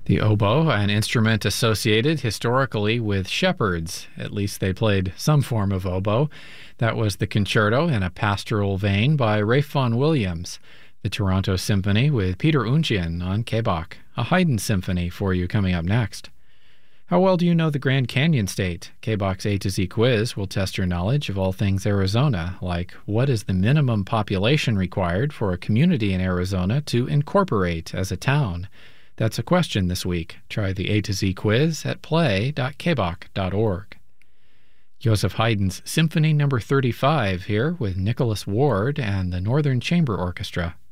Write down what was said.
The oboe, an instrument associated historically with shepherds. At least they played some form of oboe. That was the Concerto in a Pastoral Vein by Ralph Vaughan Williams. The Toronto Symphony with Peter Oundjian on Kbach. A Haydn Symphony for you coming up next. How well do you know the Grand Canyon State? Kbach's A to Z quiz will test your knowledge of all things Arizona, like what is the minimum population required for a community in Arizona to incorporate as a town? That's a question this week. Try the A to Z quiz at play.kbach.org. Joseph Haydn's Symphony No. 35 here with Nicholas Ward and the Northern Chamber Orchestra.